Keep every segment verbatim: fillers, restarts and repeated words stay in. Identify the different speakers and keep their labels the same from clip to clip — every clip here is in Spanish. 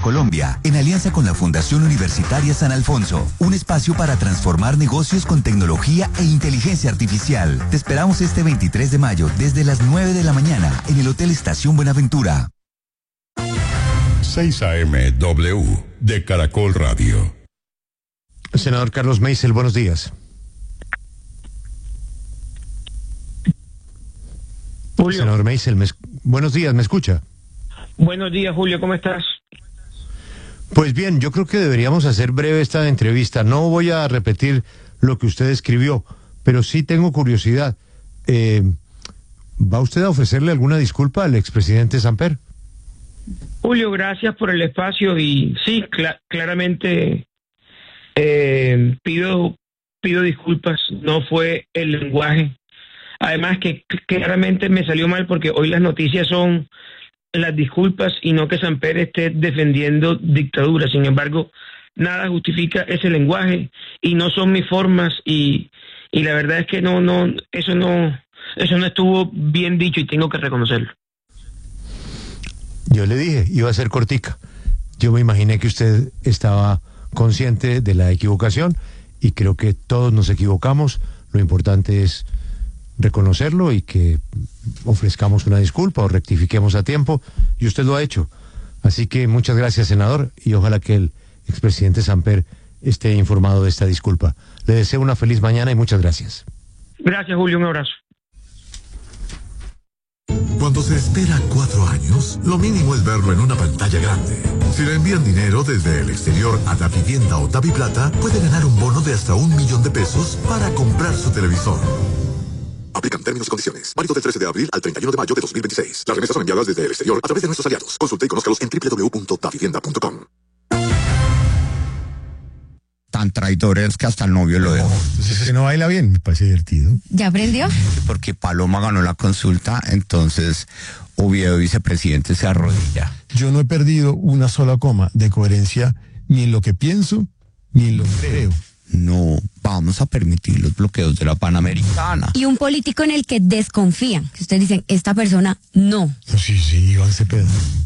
Speaker 1: Colombia, en alianza con la Fundación Universitaria San Alfonso, un espacio para transformar negocios con tecnología e inteligencia artificial. Te esperamos este veintitrés de mayo desde las nueve de la mañana en el Hotel Estación Buenaventura.
Speaker 2: seis A M W de Caracol Radio.
Speaker 3: Senador Carlos Meisel, buenos días.
Speaker 4: Julio.
Speaker 3: Senador Meisel, me, buenos días, ¿me escucha?
Speaker 4: Buenos días, Julio, ¿cómo estás?
Speaker 3: Pues bien, yo creo que deberíamos hacer breve esta entrevista. No voy a repetir lo que usted escribió, pero sí tengo curiosidad. Eh, ¿Va usted a ofrecerle alguna disculpa al expresidente Samper?
Speaker 4: Julio, gracias por el espacio y sí, cl- claramente eh, pido pido disculpas, no fue el lenguaje. Además que claramente me salió mal porque hoy las noticias son las disculpas y no que Samper esté defendiendo dictadura. Sin embargo, nada justifica ese lenguaje y no son mis formas y, y la verdad es que no, no, eso no, eso no estuvo bien dicho y tengo que reconocerlo.
Speaker 3: Yo le dije, iba a ser cortica. Yo me imaginé que usted estaba consciente de la equivocación y creo que todos nos equivocamos. Lo importante es reconocerlo y que ofrezcamos una disculpa o rectifiquemos a tiempo, y usted lo ha hecho. Así que muchas gracias, senador, y ojalá que el expresidente Samper esté informado de esta disculpa. Le deseo una feliz mañana y muchas gracias.
Speaker 4: Gracias, Julio, un abrazo.
Speaker 5: Cuando se espera cuatro años, lo mínimo es verlo en una pantalla grande. Si le envían dinero desde el exterior a Davivienda o Daviplata, puede ganar un bono de hasta un millón de pesos para comprar su televisor. Aplican términos y condiciones. Válido del trece de abril al treinta y uno de mayo de dos mil veintiséis. Las remesas son enviadas desde el exterior a través de nuestros aliados. Consulte y conózcalos en doble u doble u doble u punto davivienda punto com.
Speaker 6: Tan traidores que hasta el novio lo dejó.
Speaker 7: Entonces, que no baila bien, me parece divertido.
Speaker 8: ¿Ya aprendió?
Speaker 6: Porque Paloma ganó la consulta, entonces Oviedo, vicepresidente, se arrodilla.
Speaker 7: Yo no he perdido una sola coma de coherencia ni en lo que pienso ni en lo que creo.
Speaker 6: No vamos a permitir los bloqueos de la Panamericana.
Speaker 8: Y un político en el que desconfían, que ustedes dicen, esta persona no.
Speaker 7: No, sí, sí, Iván Cepeda.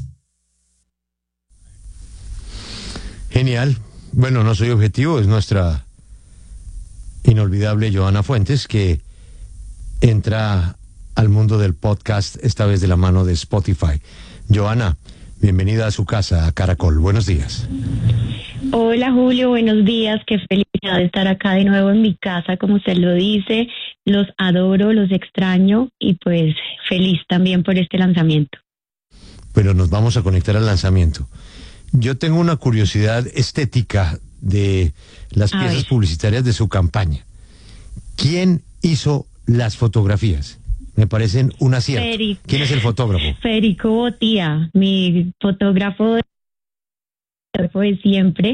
Speaker 3: Genial. Bueno, no soy objetivo, es nuestra inolvidable Johanna Fuentes, que entra al mundo del podcast, esta vez de la mano de Spotify. Johanna, bienvenida a su casa, a Caracol. Buenos días.
Speaker 9: Hola, Julio, buenos días. Qué felicidad de estar acá de nuevo en mi casa, como usted lo dice. Los adoro, los extraño y pues feliz también por este lanzamiento.
Speaker 3: Pero nos vamos a conectar al lanzamiento. Yo tengo una curiosidad estética de las
Speaker 9: A
Speaker 3: piezas
Speaker 9: ver.
Speaker 3: publicitarias de su campaña. ¿Quién hizo las fotografías? Me parecen un acierto.
Speaker 9: Federico.
Speaker 3: ¿Quién es el fotógrafo?
Speaker 9: Federico Botía, mi fotógrafo de, de siempre.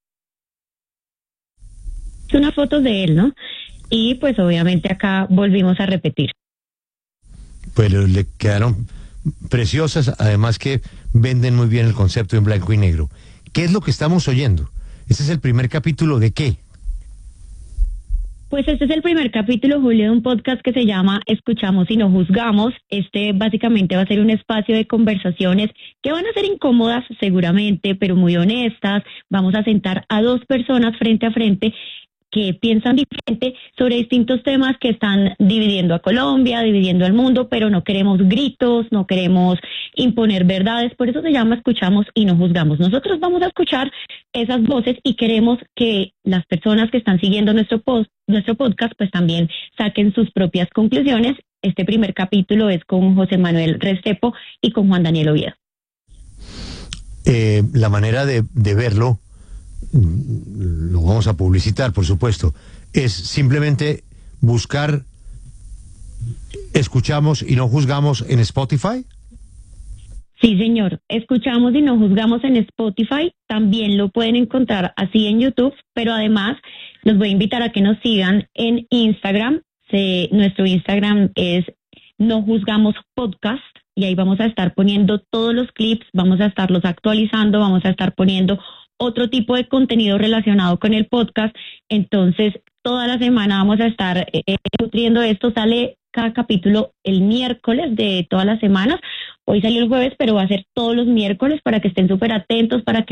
Speaker 9: Es una foto de él, ¿no? Y pues obviamente acá volvimos a repetir.
Speaker 3: Pero le quedaron preciosas, además que venden muy bien el concepto en blanco y negro. ¿Qué es lo que estamos oyendo? ¿Este es el primer capítulo de qué?
Speaker 9: Pues este es el primer capítulo, Julio, de un podcast que se llama Escuchamos y no juzgamos. Este básicamente va a ser un espacio de conversaciones que van a ser incómodas seguramente, pero muy honestas. Vamos a sentar a dos personas frente a frente que piensan diferente sobre distintos temas que están dividiendo a Colombia, dividiendo al mundo, pero no queremos gritos, no queremos imponer verdades, por eso se llama Escuchamos y no juzgamos. Nosotros vamos a escuchar esas voces y queremos que las personas que están siguiendo nuestro post, nuestro podcast, pues también saquen sus propias conclusiones. Este primer capítulo es con José Manuel Restrepo y con Juan Daniel Oviedo.
Speaker 3: Eh, la manera de, de verlo, lo vamos a publicitar, por supuesto, es simplemente buscar Escuchamos y no juzgamos en Spotify.
Speaker 9: Sí, señor. Escuchamos y no juzgamos en Spotify. También lo pueden encontrar así en YouTube, pero además los voy a invitar a que nos sigan en Instagram. Se, nuestro Instagram es No Juzgamos Podcast y ahí vamos a estar poniendo todos los clips, vamos a estarlos actualizando, vamos a estar poniendo otro tipo de contenido relacionado con el podcast. Entonces, toda la semana vamos a estar eh, nutriendo esto. Sale cada capítulo el miércoles de todas las semanas. Hoy salió el jueves, pero va a ser todos los miércoles para que estén súper atentos, para que